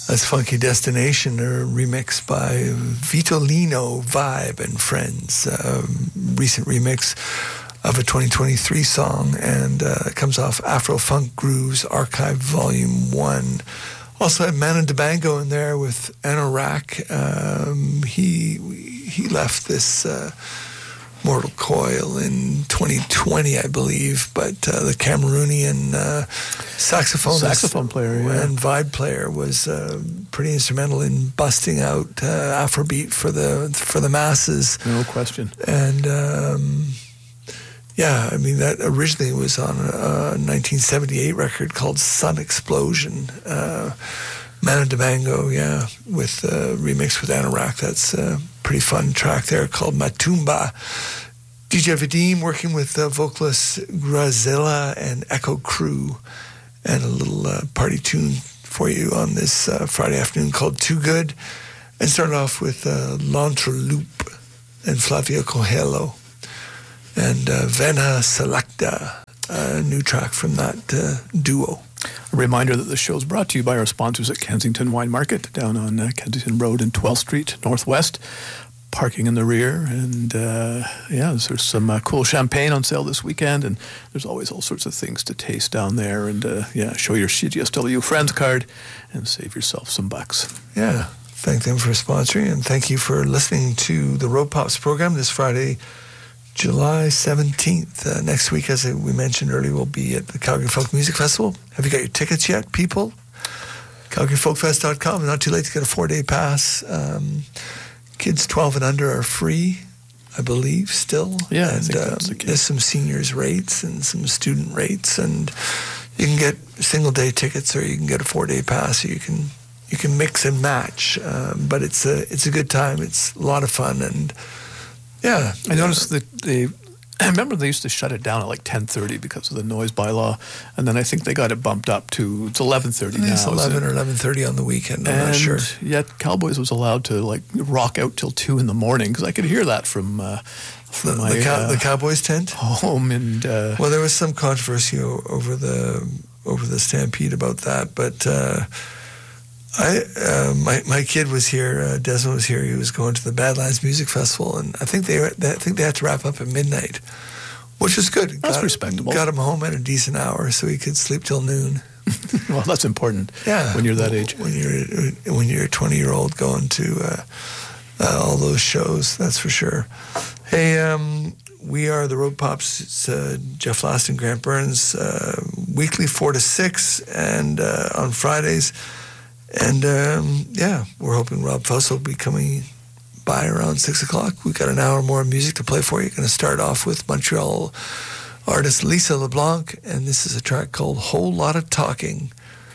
That's Funky Destination, a remix by Vitolino, Vibe, and Friends. Recent remix of a 2023 song, and it comes off Afro Funk Grooves Archive Volume 1. Also had Manu Dibango in there with Anorak. He left this Mortal Coil in 2020, I believe, but the Cameroonian saxophone player and vibe player was pretty instrumental in busting out Afrobeat for the masses. No question. And I mean, that originally was on a 1978 record called Sun Explosion. Manu Dibango, with remix with Anorak. That's a pretty fun track there called Matumba. DJ Vadim working with vocalist Grazilla and Echo Crew, and a little party tune for you on this Friday afternoon called Too Good. And start off with L'Entreloupe and Flavio Coelho and Vena Selecta, a new track from that duo. A reminder that the show is brought to you by our sponsors at Kensington Wine Market down on Kensington Road and 12th Street Northwest. Parking in the rear, and there's some cool champagne on sale this weekend, and there's always all sorts of things to taste down there, and show your CGSW Friends card and save yourself some bucks. Yeah, thank them for sponsoring, and thank you for listening to the Road Pops program this Friday, July 17th. Next week, as we mentioned earlier, we'll be at the Calgary Folk Music Festival. Have you got your tickets yet, people? CalgaryFolkFest.com. Not too late to get a 4-day pass. Kids 12 and under are free, I believe, still. Yeah, and I think that's the case. There's some seniors rates and some student rates, and you can get single-day tickets or you can get a 4-day pass. Or you can mix and match, but it's a good time. It's a lot of fun, and yeah. I noticed that I remember they used to shut it down at like 10:30 because of the noise bylaw, and then I think they got it bumped up to 11:30 now. It's 11 or 11:30 on the weekend. I'm not sure. Yet Cowboys was allowed to like rock out till 2 in the morning because I could hear that from the Cowboys tent home. And well, there was some controversy over the Stampede about that, but my kid was here. Desmond was here. He was going to the Badlands Music Festival, and I think they had to wrap up at midnight, which is good. That's respectable. Got him home at a decent hour so he could sleep till noon. Well, that's important. Yeah, when you're that age. When you're a 20-year-old going to all those shows, that's for sure. Hey, we are the Road Pops. It's Jeff Last and Grant Burns, weekly 4 to 6, and on Fridays. And we're hoping Rob Fuss will be coming by around 6 o'clock. We've got an hour more of music to play for you. Going to start off with Montreal artist Lisa LeBlanc, and this is a track called Whole Lot of Talking